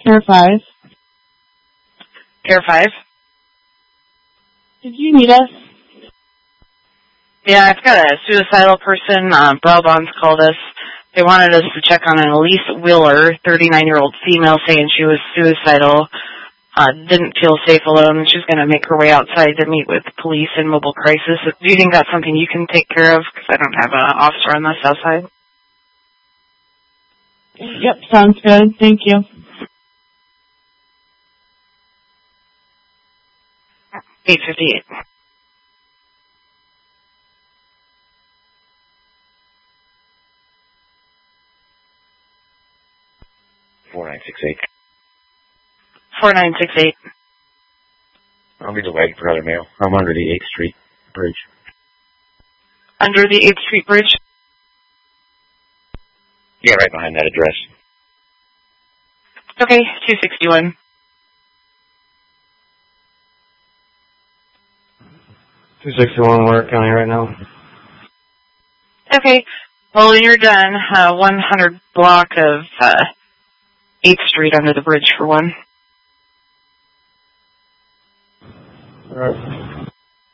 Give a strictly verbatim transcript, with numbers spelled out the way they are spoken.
Care five. Care five. Did you need us? Yeah, I've got a suicidal person. Uh, Brabant's called us. They wanted us to check on an Elise Wheeler, thirty-nine-year-old female, saying she was suicidal. Uh, didn't feel safe alone. She's going to make her way outside to meet with police and mobile crisis. Do you think that's something you can take care of? Because I don't have an officer on the south side. Yep, sounds good. Thank you. eight fifty-eight. four nine six eight. four nine six eight. I'll be the waiting for other mail. I'm under the eighth Street Bridge. Under the eighth Street Bridge? Yeah, right behind that address. Okay, two sixty-one. two sixty-one Warwick County right now. Okay, well, when you're done, uh, one hundred block of uh, eighth Street under the bridge for one. All right.